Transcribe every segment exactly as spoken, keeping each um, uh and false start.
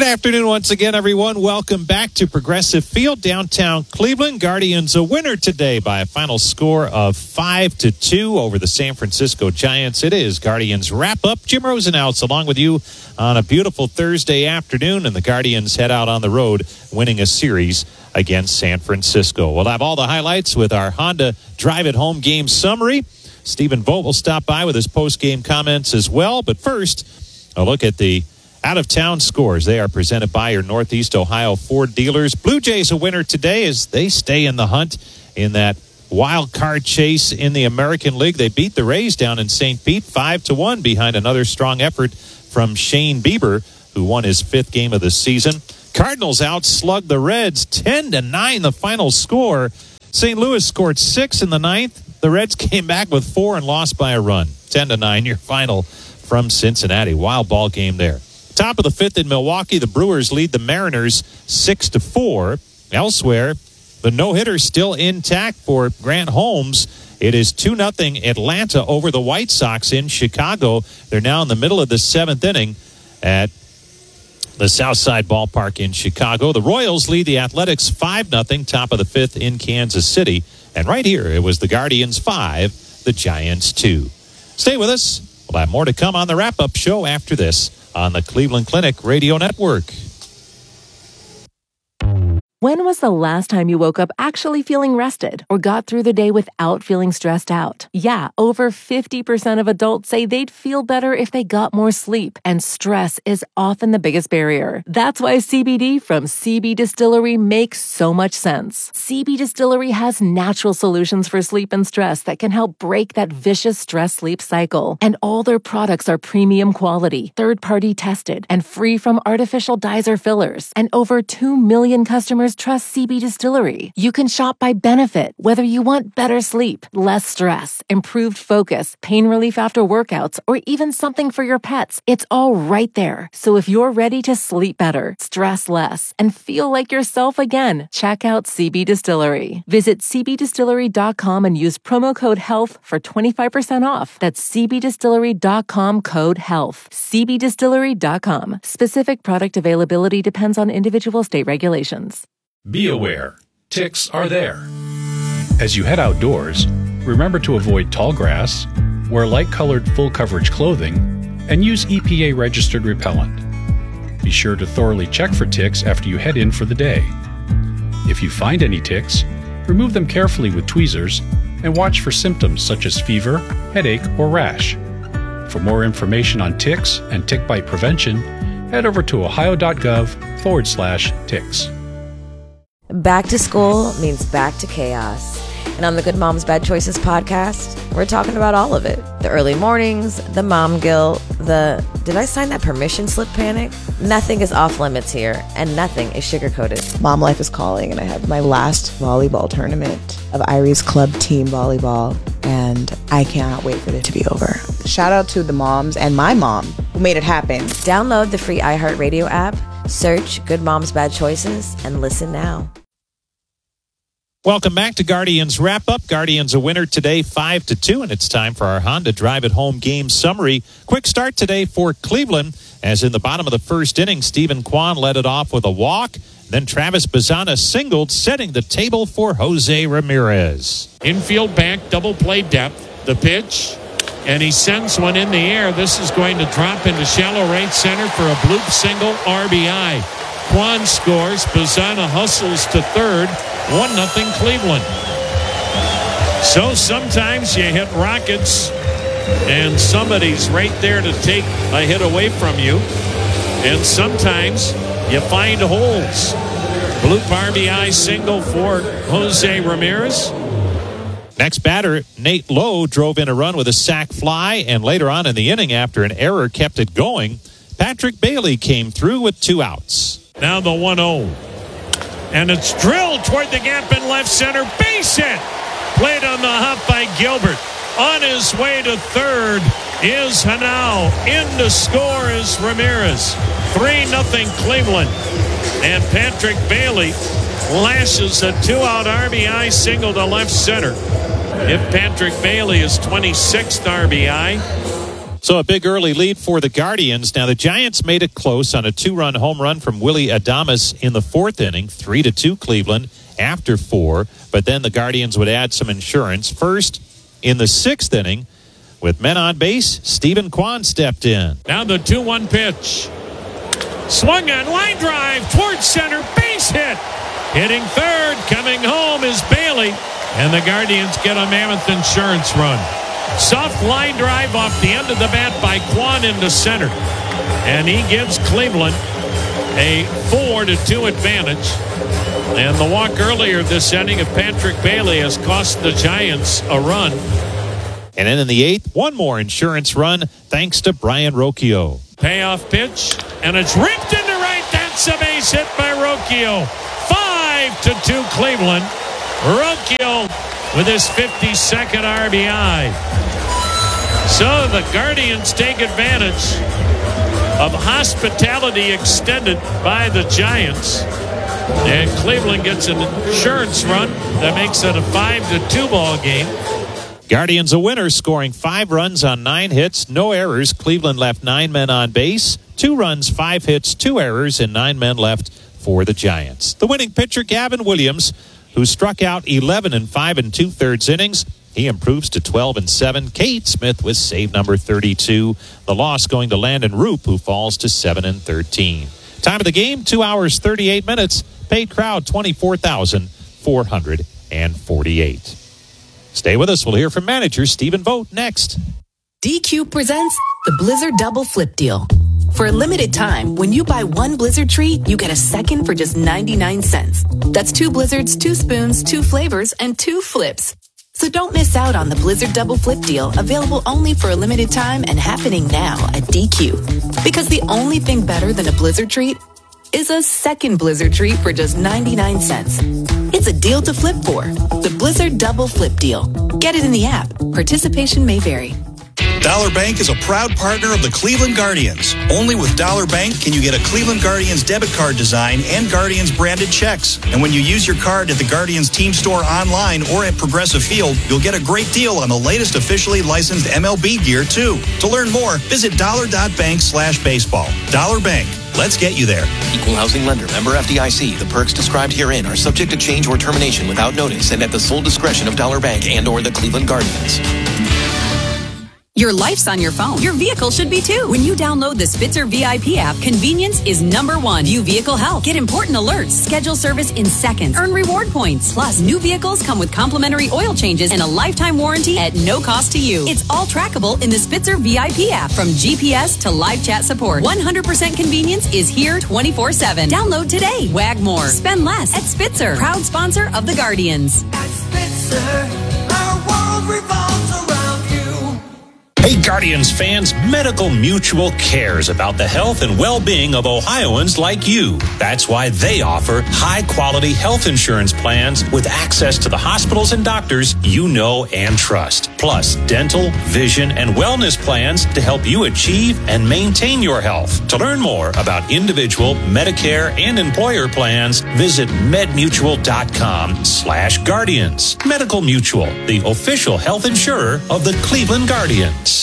Good afternoon once again, everyone. Welcome back to Progressive Field, downtown Cleveland. Guardians a winner today by a final score of five to two over the San Francisco Giants. It is Guardians wrap up. Jim Rosenhaus along with you on a beautiful Thursday afternoon, and the Guardians head out on the road winning a series against San Francisco. We'll have all the highlights with our Honda Drive It Home game summary. Stephen Vogt will stop by with his post-game comments as well. But first, a look at the out-of-town scores. They are presented by your Northeast Ohio Ford dealers. Blue Jays a winner today as they stay in the hunt in that wild card chase in the American League. They beat the Rays down in Saint Pete five to one behind another strong effort from Shane Bieber, who won his fifth game of the season. Cardinals outslugged the Reds ten to nine, the final score. Saint Louis scored six in the ninth. The Reds came back with four and lost by a run. ten to nine, your final from Cincinnati. Wild ball game there. Top of the fifth in Milwaukee, the Brewers lead the Mariners six to four. Elsewhere, the no-hitter still intact for Grant Holmes. It is two nothing Atlanta over the White Sox in Chicago. They're now in the middle of the seventh inning at the Southside Ballpark in Chicago. The Royals lead the Athletics five nothing, top of the fifth in Kansas City. And right here, it was the Guardians five, the Giants two. Stay with us. We'll have more to come on the wrap-up show after this on the Cleveland Clinic Radio Network. When was the last time you woke up actually feeling rested or got through the day without feeling stressed out? Yeah, over fifty percent of adults say they'd feel better if they got more sleep, and stress is often the biggest barrier. That's why C B D from C B Distillery makes so much sense. C B Distillery has natural solutions for sleep and stress that can help break that vicious stress-sleep cycle. And all their products are premium quality, third-party tested, and free from artificial dyes or fillers. And over two million customers trust C B Distillery. You can shop by benefit, whether you want better sleep, less stress, improved focus, pain relief after workouts, or even something for your pets. It's all right there. So if you're ready to sleep better, stress less, and feel like yourself again, check out C B Distillery. Visit c b distillery dot com and use promo code HEALTH for twenty-five percent off. That's c b distillery dot com code HEALTH. c b distillery dot com. Specific product availability depends on individual state regulations. Be aware, ticks are there. As you head outdoors, remember to avoid tall grass, wear light-colored full-coverage clothing, and use E P A-registered repellent. Be sure to thoroughly check for ticks after you head in for the day. If you find any ticks, remove them carefully with tweezers and watch for symptoms such as fever, headache, or rash. For more information on ticks and tick bite prevention, head over to ohio.gov forward slash ticks. Back to school means back to chaos. And on the Good Moms Bad Choices podcast, we're talking about all of it. The early mornings, the mom guilt, the did I sign that permission slip panic? Nothing is off limits here, and nothing is sugar-coated. Mom life is calling, and I have my last volleyball tournament of Irie's club team volleyball, and I cannot wait for it to be over. Shout out to the moms and my mom who made it happen. Download the free iHeartRadio app, search Good Moms Bad Choices, and listen now. Welcome back to Guardians Wrap Up. Guardians a winner today, five to two, and it's time for our Honda Drive It Home game summary. Quick start today for Cleveland, as in the bottom of the first inning, Stephen Kwan led it off with a walk. Then Travis Bazzana singled, setting the table for Jose Ramirez. Infield back, double play depth, the pitch, and he sends one in the air. This is going to drop into shallow right center for a bloop single R B I. Kwan scores, Bazzana hustles to third, one nothing Cleveland. So sometimes you hit rockets and somebody's right there to take a hit away from you. And sometimes you find holes. Bloop R B I single for Jose Ramirez. Next batter, Nate Lowe drove in a run with a sac fly, and later on in the inning, after an error kept it going, Patrick Bailey came through with two outs. Now the one oh. And it's drilled toward the gap in left center. Base hit. Played on the hop by Gilbert. On his way to third is Hanau. In to score is Ramirez. three nothing Cleveland. And Patrick Bailey lashes a two-out R B I single to left center. If Patrick Bailey is twenty-sixth R B I, So a big early lead for the Guardians. Now the Giants made it close on a two-run home run from Willie Adames in the fourth inning, three to two Cleveland after four. But then the Guardians would add some insurance. First, in the sixth inning, with men on base, Stephen Kwan stepped in. Now the two one pitch. Swung on, line drive towards center, base hit. Hitting third, coming home is Bailey. And the Guardians get a mammoth insurance run. Soft line drive off the end of the bat by Kwan into center. And he gives Cleveland a four to two advantage. And the walk earlier this inning of Patrick Bailey has cost the Giants a run. And then in the eighth, one more insurance run thanks to Brian Rocchio. Payoff pitch, and it's ripped into right. That's a base hit by Rocchio. Five to two Cleveland. Rocchio with his fifty-second R B I. So the Guardians take advantage of hospitality extended by the Giants. And Cleveland gets an insurance run that makes it a five to two ball game. Guardians a winner, scoring five runs on nine hits, no errors. Cleveland left nine men on base, two runs, five hits, two errors, and nine men left for the Giants. The winning pitcher, Gavin Williams, who struck out eleven and five and two-thirds innings. He improves to twelve and seven. Cade Smith with save number thirty-two. The loss going to Landon Roop, who falls to seven and thirteen. Time of the game, two hours, thirty-eight minutes. Paid crowd, twenty-four thousand four hundred forty-eight. Stay with us. We'll hear from manager Stephen Vogt next. D Q presents the Blizzard Double Flip Deal. For a limited time, when you buy one Blizzard treat, you get a second for just ninety-nine cents. That's two Blizzards, two spoons, two flavors, and two flips. So don't miss out on the Blizzard Double Flip Deal, available only for a limited time and happening now at D Q. Because the only thing better than a Blizzard treat is a second Blizzard treat for just ninety-nine cents. It's a deal to flip for. The Blizzard Double Flip Deal. Get it in the app. Participation may vary. Dollar Bank is a proud partner of the Cleveland Guardians. Only with Dollar Bank can you get a Cleveland Guardians debit card design and Guardians branded checks. And when you use your card at the Guardians team store online or at Progressive Field, you'll get a great deal on the latest officially licensed M L B gear, too. To learn more, visit dollar.bank slash baseball. Dollar Bank. Let's get you there. Equal housing lender. Member F D I C. The perks described herein are subject to change or termination without notice and at the sole discretion of Dollar Bank and or the Cleveland Guardians. Your life's on your phone. Your vehicle should be too. When you download the Spitzer V I P app, convenience is number one. View vehicle health. Get important alerts. Schedule service in seconds. Earn reward points. Plus, new vehicles come with complimentary oil changes and a lifetime warranty at no cost to you. It's all trackable in the Spitzer V I P app. From G P S to live chat support, one hundred percent convenience is here twenty-four seven. Download today. Wag more. Spend less at Spitzer. Proud sponsor of the Guardians. At Spitzer, our world revolves around you. Hey, Guardians fans, Medical Mutual cares about the health and well-being of Ohioans like you. That's why they offer high-quality health insurance plans with access to the hospitals and doctors you know and trust. Plus, dental, vision, and wellness plans to help you achieve and maintain your health. To learn more about individual, Medicare, and employer plans, visit medmutual.com slash guardians. Medical Mutual, the official health insurer of the Cleveland Guardians.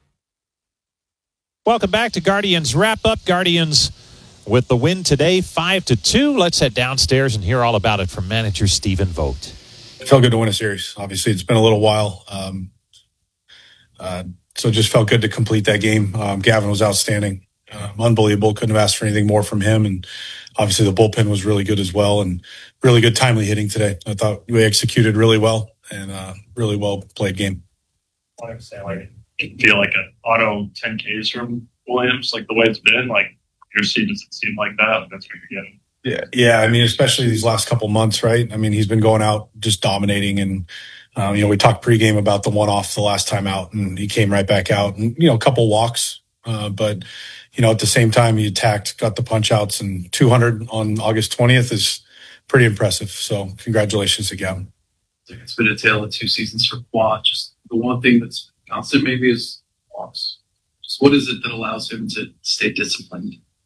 Welcome back to Guardians Wrap Up. Guardians with the win today, five to two. Let's head downstairs and hear all about it from manager Stephen Vogt. It felt good to win a series. Obviously, it's been a little while, um, uh, so it just felt good to complete that game. Um, Gavin was outstanding, um, unbelievable. Couldn't have asked for anything more from him, and obviously the bullpen was really good as well, and really good timely hitting today. I thought we executed really well and uh, really well played game. I understand, like, feel like an auto ten Ks from Williams, like the way it's been, like your seed doesn't seem like that. That's what you're getting. Yeah, yeah. I mean, especially these last couple months, right? I mean, he's been going out just dominating, and um, you know, we talked pregame about the one off the last time out, and he came right back out, and you know, a couple walks, uh, but you know, at the same time, he attacked, got the punch outs, and two hundred on August twentieth is pretty impressive. So, congratulations to Gavin. It's been a tale of two seasons for Quad. Just the one thing that's constant maybe is walks. Just what is it that allows him to stay disciplined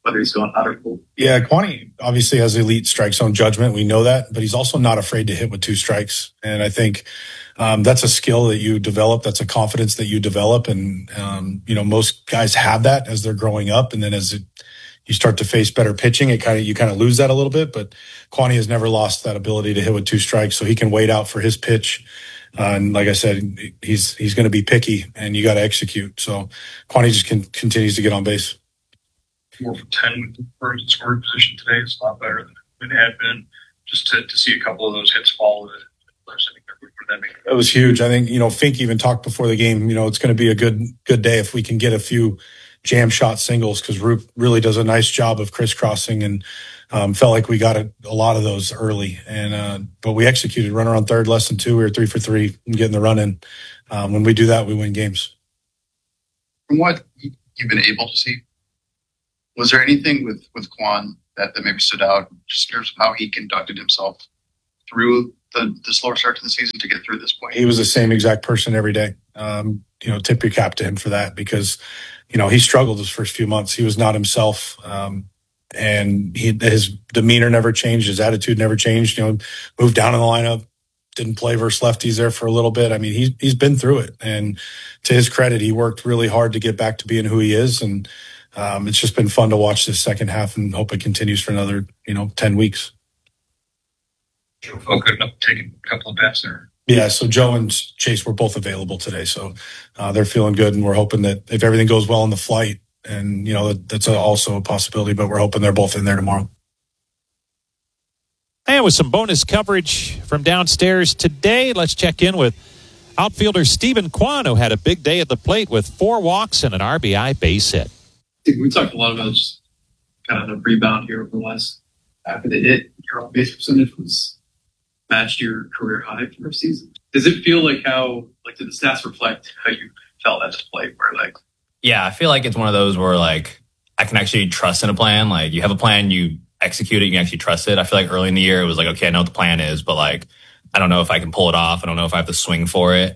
whether he's going out or full. Yeah, Kwani obviously has elite strike zone judgment. We know that, but he's also not afraid to hit with two strikes. And I think um, that's a skill that you develop. That's a confidence that you develop. And, um, you know, most guys have that as they're growing up. And then as it, you start to face better pitching, it kind of, you kind of lose that a little bit. But Kwani has never lost that ability to hit with two strikes. So he can wait out for his pitch. Uh, and like I said, he's, he's going to be picky and you got to execute. So Kwani just can, continues to get on base. Four for ten with the first scoring position today is a lot better than it had been. Just to, to see a couple of those hits fall, I think they're good for them. It was huge. I think, you know, Fink even talked before the game, you know, it's going to be a good, good day if we can get a few jam shot singles, because Roop really does a nice job of crisscrossing, and um, felt like we got a, a lot of those early. And, uh, but we executed. Runner on third, less than two. We were three for three and getting the run in. Um, when we do that, we win games. From what you've been able to see, was there anything with, with Kwan that, that maybe stood out, just in terms of how he conducted himself through the, the slower start to the season to get through this point? He was the same exact person every day. Um, you know, tip your cap to him for that, because, you know, he struggled his first few months. He was not himself. Um, and he, his demeanor never changed. His attitude never changed. You know, moved down in the lineup, didn't play versus lefties there for a little bit. I mean, he's, he's been through it. And to his credit, he worked really hard to get back to being who he is. And, Um, it's just been fun to watch this second half, and hope it continues for another, you know, ten weeks. Joe Folk could have taken a couple of bats there. Yeah, so Joe and Chase were both available today, so uh, they're feeling good, and we're hoping that if everything goes well in the flight, and, you know, that, that's a, also a possibility, but we're hoping they're both in there tomorrow. And with some bonus coverage from downstairs today, let's check in with outfielder Stephen Kwan, who had a big day at the plate with four walks and an R B I base hit. We talked a lot about just kind of the rebound here over the last after the hit. Your on base percentage was matched your career high for a season. Does it feel like how, like, did the stats reflect how you felt at the plate? Where, like, yeah, I feel like it's one of those where, like, I can actually trust in a plan. Like, you have a plan, you execute it, you can actually trust it. I feel like early in the year it was like, okay, I know what the plan is, but, like, I don't know if I can pull it off. I don't know if I have to swing for it.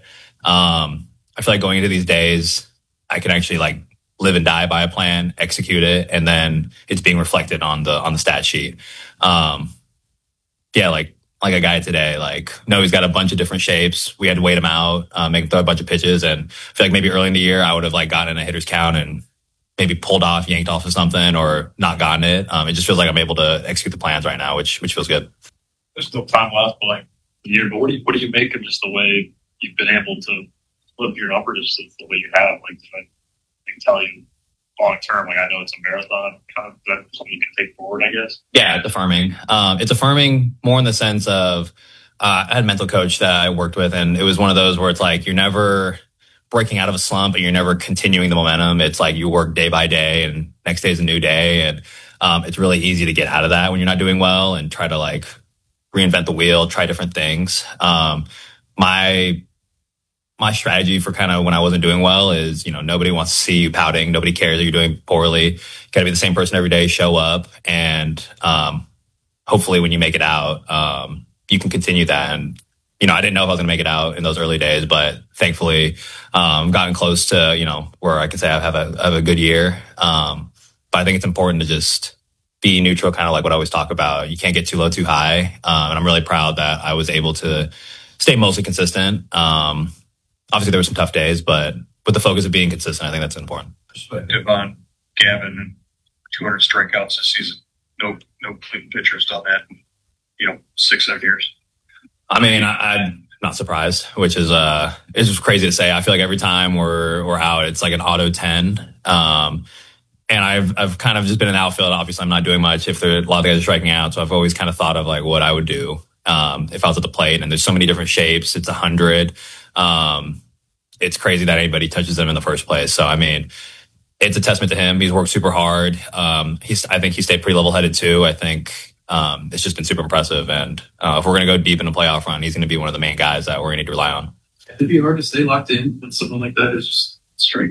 Um, I feel like going into these days, I can actually, like, live and die by a plan, execute it, and then it's being reflected on the on the stat sheet. Um, yeah, like like a guy today, like, no, he's got a bunch of different shapes. We had to wait him out, uh, make him throw a bunch of pitches, and I feel like maybe early in the year I would have, like, gotten a hitter's count and maybe pulled off, yanked off of something, or not gotten it. Um, it just feels like I'm able to execute the plans right now, which which feels good. There's still time left, but like the year. But what do you what do you make of just the way you've been able to flip your numbers the way you have? Like, I can tell you long term, like, I know it's a marathon, kind of, that's something you can take forward, I guess. Yeah, it's affirming. Um, it's affirming more in the sense of uh, I had a mental coach that I worked with, and it was one of those where it's like you're never breaking out of a slump and you're never continuing the momentum. It's like you work day by day, and next day is a new day, and um, it's really easy to get out of that when you're not doing well and try to, like, reinvent the wheel, try different things. Um, my My strategy for kind of when I wasn't doing well is, you know, nobody wants to see you pouting. Nobody cares that you're doing poorly. You got to be the same person every day, show up. And um, hopefully when you make it out, um, you can continue that. And, you know, I didn't know if I was going to make it out in those early days, but thankfully um, gotten close to, you know, where I can say I have a, I have a good year. Um, but I think it's important to just be neutral, kind of like what I always talk about. You can't get too low, too high. Um, and I'm really proud that I was able to stay mostly consistent. Um, Obviously, there were some tough days, but with the focus of being consistent, I think that's important. Perspective on Gavin and two hundred strikeouts this season. No, no clean pitcher has done that in, you know, six, seven years. I mean, I, I'm not surprised, which is uh, it's just crazy to say. I feel like every time we're we're out, it's like an auto ten. Um, and I've I've kind of just been in outfield. Obviously, I'm not doing much if there, a lot of guys are striking out, so I've always kind of thought of, like, what I would do um, if I was at the plate. And there's so many different shapes. It's a hundred. Um, it's crazy that anybody touches them in the first place. So, I mean, it's a testament to him. He's worked super hard. Um, he's, I think he stayed pretty level headed too. I think, um, it's just been super impressive. And, uh, if we're going to go deep in the playoff run, he's going to be one of the main guys that we're going to need to rely on. It'd be hard to stay locked in when something like that is just straight.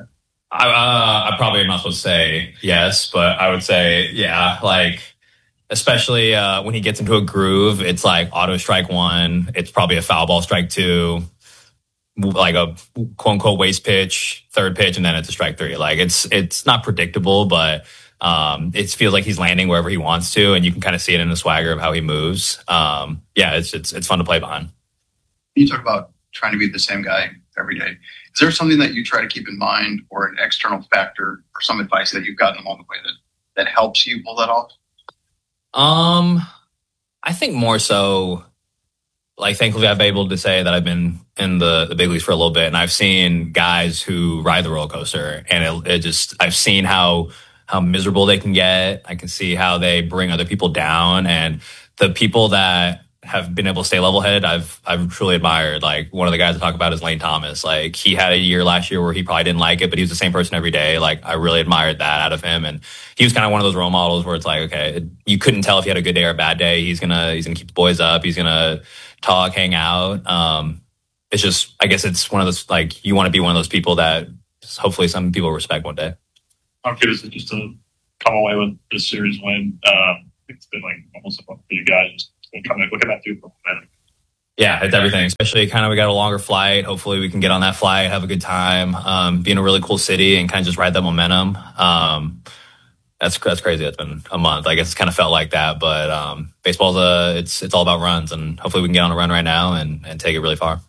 I, uh, I probably am not supposed to say yes, but I would say, yeah, like, especially, uh, when he gets into a groove, it's like auto strike one. It's probably a foul ball strike two, like a quote unquote waste pitch, third pitch, and then it's a strike three. Like, it's it's not predictable, but Um, it feels like he's landing wherever he wants to, and you can kind of see it in the swagger of how he moves. Um, yeah, it's, it's, it's fun to play behind. You talk about trying to be the same guy every day. Is there something that you try to keep in mind, or an external factor, or some advice that you've gotten along the way that, that helps you pull that off? Um, I think more so, like, thankfully I've been able to say that I've been in the, the big leagues for a little bit, and I've seen guys who ride the roller coaster, and it, it just, I've seen how, how miserable they can get. I can see how they bring other people down, and the people that have been able to stay level-headed, I've I've truly admired. Like, one of the guys I talk about is Lane Thomas. Like, he had a year last year where he probably didn't like it, but he was the same person every day. Like, I really admired that out of him, and he was kind of one of those role models where it's like, okay, you couldn't tell if he had a good day or a bad day. He's gonna he's gonna keep the boys up. He's gonna talk, hang out. Um, it's just, I guess it's one of those, like, you want to be one of those people that hopefully some people respect one day. I'm curious just to come away with this series win. Um, it's been like almost a month for you guys. Just kind of look at that too for a minute. Yeah, it's everything. Especially kind of we got a longer flight. Hopefully we can get on that flight, have a good time, um, be in a really cool city, and kind of just ride that momentum. Um, that's that's crazy. It's been a month. I guess it's kind of felt like that, but um, baseball's a it's it's all about runs, and hopefully we can get on a run right now and and take it really far.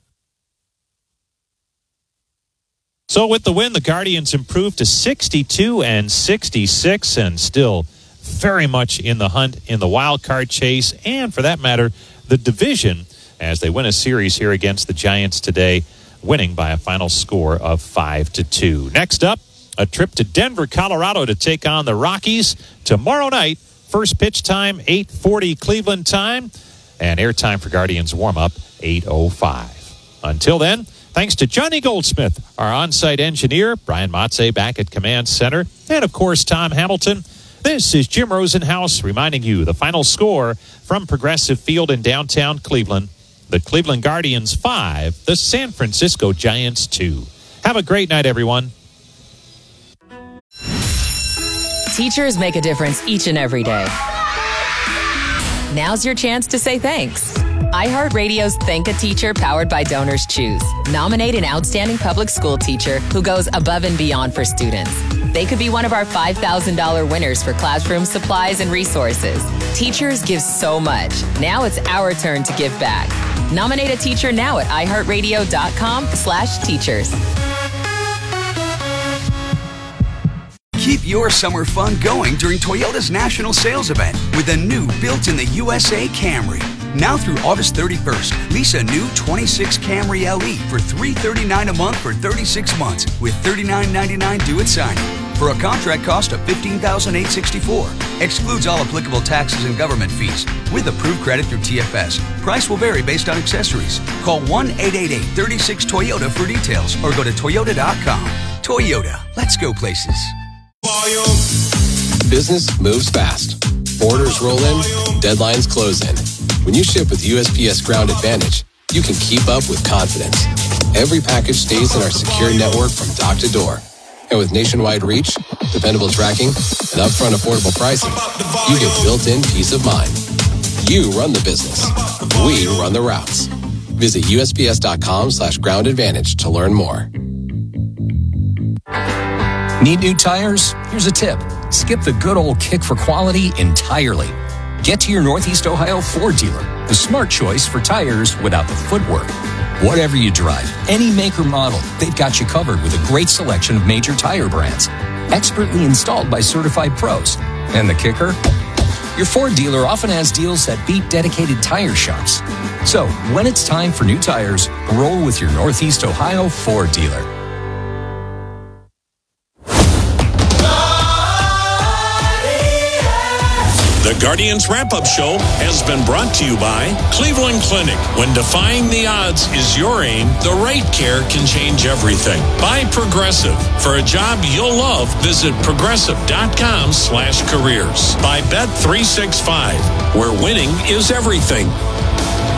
So with the win, the Guardians improved to sixty-two and sixty-six, and still very much in the hunt in the wild card chase, and for that matter, the division, as they win a series here against the Giants today, winning by a final score of five to two. Next up, a trip to Denver, Colorado to take on the Rockies tomorrow night. First pitch time, eight forty Cleveland time, and airtime for Guardians warm-up, eight oh five. Until then, thanks to Johnny Goldsmith, our on-site engineer, Brian Motze back at Command Center, and of course, Tom Hamilton. This is Jim Rosenhaus reminding you the final score from Progressive Field in downtown Cleveland. The Cleveland Guardians five, the San Francisco Giants two. Have a great night, everyone. Teachers make a difference each and every day. Now's your chance to say thanks. iHeartRadio's Thank a Teacher, powered by Donors Choose. Nominate an outstanding public school teacher who goes above and beyond for students. They could be one of our five thousand dollars winners for classroom supplies and resources. Teachers give so much. Now it's our turn to give back. Nominate a teacher now at iHeartRadio.com slash teachers. Keep your summer fun going during Toyota's national sales event with a new built-in-the-U S A Camry. Now through August thirty-first, lease a new twenty-six Camry L E for three hundred thirty-nine dollars a month for thirty-six months with thirty-nine ninety-nine due at signing. For a contract cost of fifteen thousand eight hundred sixty-four dollars. Excludes all applicable taxes and government fees. With approved credit through T F S. Price will vary based on accessories. Call one eight eight eight, three six, Toyota for details or go to toyota dot com. Toyota, let's go places. Business moves fast. Orders roll in, deadlines close in. When you ship with U S P S Ground Advantage, you can keep up with confidence. Every package stays in our secure network from dock to door. And with nationwide reach, dependable tracking, and upfront affordable pricing, you get built-in peace of mind. You run the business. We run the routes. Visit usps.com slash ground advantage to learn more. Need new tires? Here's a tip. Skip the good old kick for quality entirely. Get to your Northeast Ohio Ford dealer, the smart choice for tires without the footwork. Whatever you drive, any make or model, they've got you covered with a great selection of major tire brands. Expertly installed by certified pros. And the kicker? Your Ford dealer often has deals that beat dedicated tire shops. So, when it's time for new tires, roll with your Northeast Ohio Ford dealer. The Guardians Wrap-Up Show has been brought to you by Cleveland Clinic. When defying the odds is your aim, the right care can change everything. By Progressive. For a job you'll love, visit progressive.com slash careers. By Bet three sixty-five, where winning is everything.